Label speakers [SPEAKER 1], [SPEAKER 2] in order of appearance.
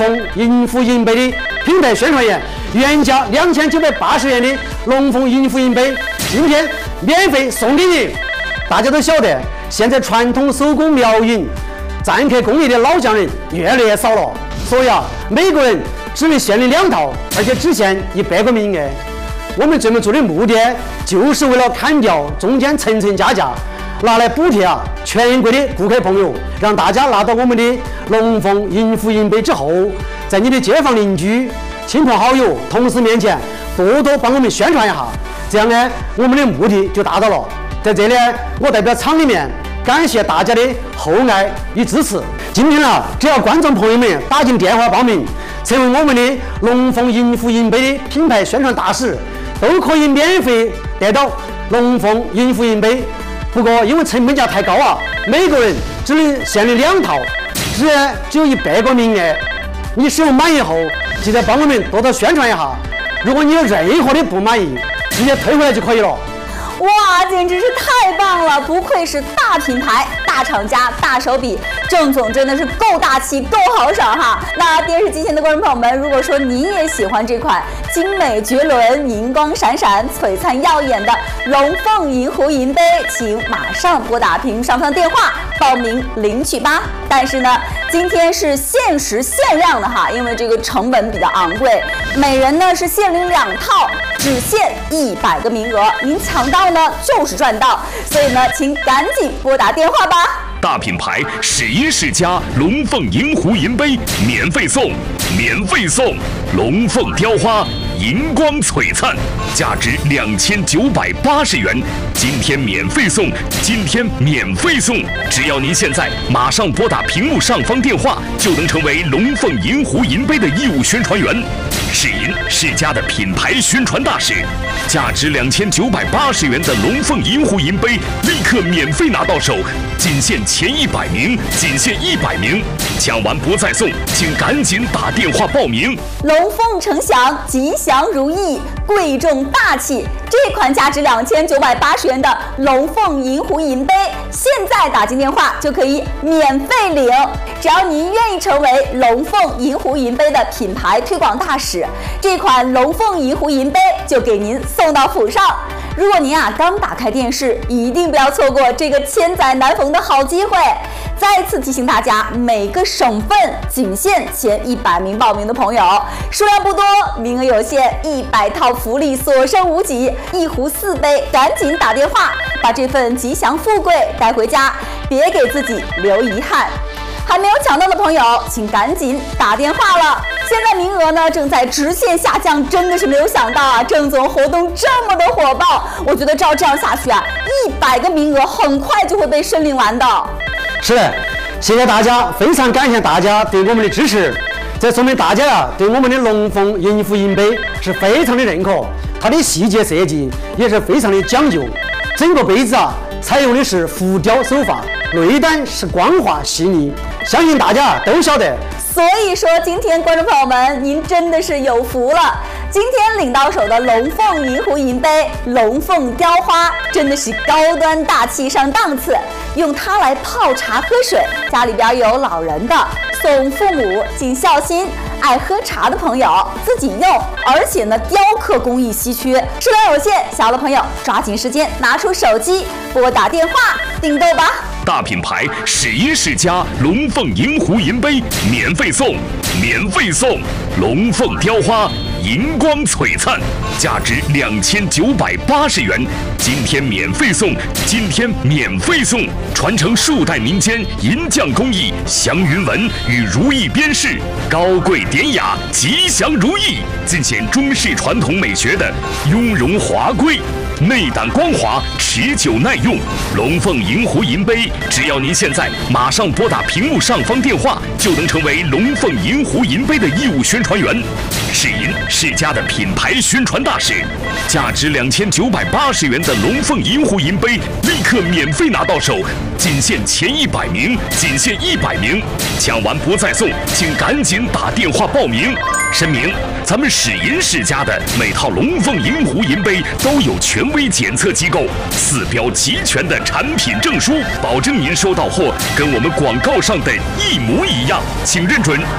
[SPEAKER 1] 银湖银杯的品牌宣传员，原价2980元的龙凤银湖银杯，今天免费送给你。大家都晓得，现在传统手工苗银、篆刻工艺的老匠人越来越少了，所以每个人只能限领2套，而且只限100个名额。我们这么做的目的，就是为了砍掉中间层层加价，拿来补贴全国的顾客朋友，让大家拿到我们的龙凤银湖银杯之后，在你的街坊邻居、亲朋好友、同事面前多多帮我们宣传一下，这样呢，我们的目的就达到了。在这里，我代表厂里面感谢大家的厚爱与支持。今天只要观众朋友们打进电话报名，成为我们的龙凤银湖银杯的品牌宣传大使，都可以免费得到龙凤银湖银杯。不过因为成本价太高每个人只能限领2套，只有100个名额。你使用满意后，记得帮我们多多宣传一下。如果你有任何的不满意，直接退回来就可以了。
[SPEAKER 2] 哇，简直是太棒了！不愧是大品牌、大厂家、大手笔，郑总真的是够大气、够豪爽哈！那电视机前的观众朋友们，如果说您也喜欢这款精美绝伦、银光闪闪、璀璨耀眼的龙凤银湖银杯，请马上拨打屏幕上方电话报名领取吧。但是呢，今天是限时限量的哈，因为这个成本比较昂贵，每人呢是限领2套，只限100个名额，您抢到呢就是赚到，所以呢，请赶紧拨打电话吧。
[SPEAKER 3] 大品牌世音世家龙凤银湖银杯免费送，龙凤雕花银光璀璨，价值2980元，今天免费送，只要您现在马上拨打屏幕上方电话，就能成为龙凤银湖银杯的义务宣传员。世音世家的品牌宣传大使，价值2980元的龙凤银湖银杯立刻免费拿到手，仅限前100名，抢完不再送，请赶紧打电话报名。
[SPEAKER 2] 龙凤呈祥，吉祥如意，贵重大气。这款价值2980元的龙凤银湖银杯，现在打进电话就可以免费领。只要您愿意成为龙凤银湖银杯的品牌推广大使，这款龙凤银湖银杯就给您送到府上。如果您刚打开电视，一定不要错过这个千载难逢的好机会。再次提醒大家，每个省份仅限前100名报名的朋友，数量不多，名额有限，100套福利所剩无几，1壶4杯，赶紧打电话，把这份吉祥富贵带回家，别给自己留遗憾。还没有抢到的朋友，请赶紧打电话了。现在名额呢正在直线下降，真的是没有想到郑总活动这么的火爆。我觉得照这样下去100个名额很快就会被申领完的。
[SPEAKER 1] 是的，谢谢大家，非常感谢大家对我们的支持。这说明大家对我们的龙凤银湖银杯是非常的认可，它的细节设计也是非常的讲究。整个杯子采用的是浮雕手法，内胆是光滑细腻，相信大家都晓得。
[SPEAKER 2] 所以说，今天观众朋友们，您真的是有福了。今天领到手的龙凤银湖银杯、龙凤雕花，真的是高端大气上档次。用它来泡茶喝水，家里边有老人的，送父母尽孝心，爱喝茶的朋友自己用，而且呢，雕刻工艺稀缺，数量有限，小的朋友抓紧时间拿出手机拨打电话订购吧。
[SPEAKER 3] 大品牌世音世家龙凤银湖银杯免费送，龙凤雕花银光璀璨，价值2980元，今天免费送，传承数代民间银匠工艺，祥云纹与如意边饰，高贵典雅，吉祥如意，尽显中式传统美学的雍容华贵。内胆光滑，持久耐用。龙凤银湖银杯，只要您现在马上拨打屏幕上方电话，就能成为龙凤银湖银杯的义务宣传员。世银世家的品牌宣传大使，价值2980元的龙凤银湖银杯立刻免费拿到手，仅限前100名，抢完不再送，请赶紧打电话报名。声明：咱们世银世家的每套龙凤银湖银杯都有权威检测机构4标齐全的产品证书，保证您收到货跟我们广告上的一模一样，请认准